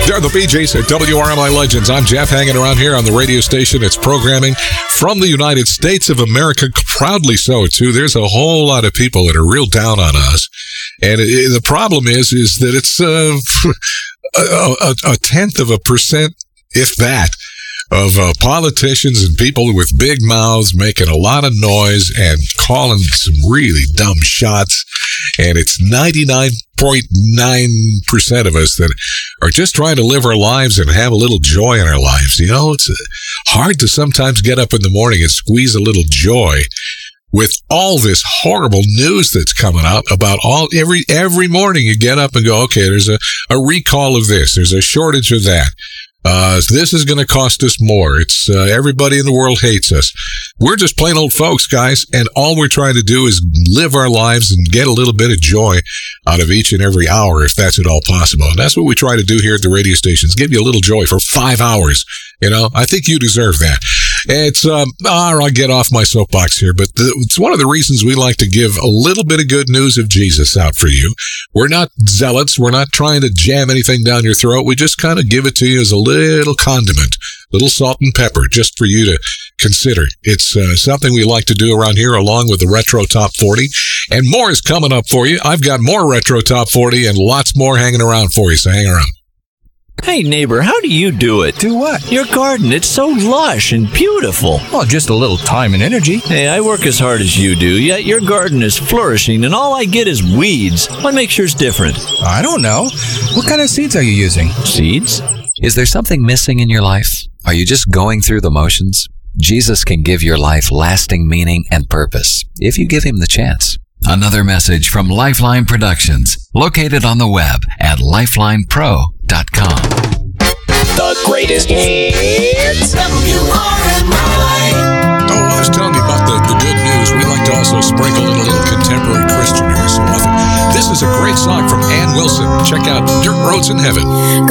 They're the Bee Gees at WRMI Legends. I'm Jeff, hanging around here on the radio station. It's programming from the United States of America, proudly so, too. There's a whole lot of people that are real down on us. And the problem is that it's a tenth of a percent, if that, of politicians and people with big mouths making a lot of noise and calling some really dumb shots. And it's 99.9% of us that are just trying to live our lives and have a little joy in our lives. You know, it's hard to sometimes get up in the morning and squeeze a little joy with all this horrible news that's coming out about every morning you get up and go, okay, there's a recall of this. There's a shortage of that. This is going to cost us more. It's everybody in the world hates us. We're just plain old folks, guys, and all we're trying to do is live our lives and get a little bit of joy out of each and every hour, if that's at all possible. And that's what we try to do here at the radio stations, give you a little joy for 5 hours. You know, I think you deserve that. It's, I'll get off my soapbox here, but it's one of the reasons we like to give a little bit of good news of Jesus out for you. We're not zealots. We're not trying to jam anything down your throat. We just kind of give it to you as a little condiment, little salt and pepper, just for you to consider. It's something we like to do around here, along with the Retro Top 40. And more is coming up for you. I've got more Retro Top 40 and lots more hanging around for you, so hang around. Hey, neighbor, how do you do it? Do what? Your garden, it's so lush and beautiful. Well, just a little time and energy. Hey, I work as hard as you do, yet your garden is flourishing, and all I get is weeds. What makes yours different? I don't know. What kind of seeds are you using? Seeds? Is there something missing in your life? Are you just going through the motions? Jesus can give your life lasting meaning and purpose if you give him the chance. Another message from Lifeline Productions, located on the web at lifelinepro.com. The greatest hits. WRMI. Oh, I was telling you about the good news. We like to also sprinkle in a little contemporary Christian every so often. This is a great song from Ann Wilson. Check out Dirt Roads in Heaven.